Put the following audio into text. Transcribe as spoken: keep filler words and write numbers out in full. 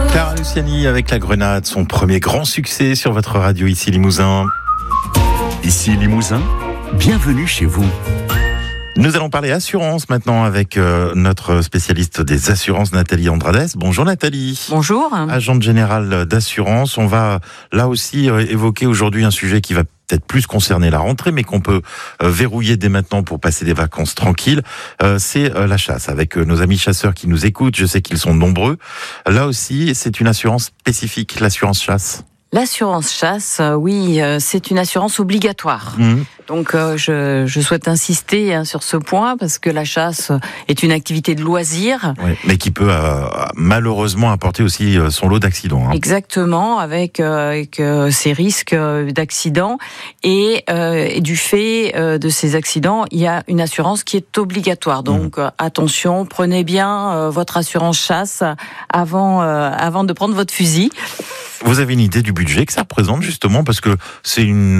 Clara Luciani avec La Grenade, son premier grand succès sur votre radio ici Limousin. Ici Limousin, bienvenue chez vous. Nous allons parler assurance maintenant avec euh, notre spécialiste des assurances Nathalie Andrades. Bonjour Nathalie. Bonjour. Agente générale d'assurance. On va là aussi euh, évoquer aujourd'hui un sujet qui va peut-être plus concerner la rentrée, mais qu'on peut euh, verrouiller dès maintenant pour passer des vacances tranquilles. Euh, c'est euh, la chasse. Avec euh, nos amis chasseurs qui nous écoutent, je sais qu'ils sont nombreux. Là aussi, c'est une assurance spécifique, l'assurance chasse. L'assurance chasse, euh, oui, euh, c'est une assurance obligatoire. Mmh. Donc, euh, je, je souhaite insister hein, sur ce point parce que la chasse est une activité de loisir. Oui, mais qui peut euh, malheureusement apporter aussi euh, son lot d'accidents. Hein. Exactement, avec, euh, avec euh, ces risques euh, d'accidents. Et, euh, et du fait euh, de ces accidents, il y a une assurance qui est obligatoire. Donc, mmh. euh, attention, prenez bien euh, votre assurance chasse avant, euh, avant de prendre votre fusil. Vous avez une idée du budget que ça représente justement, parce que c'est une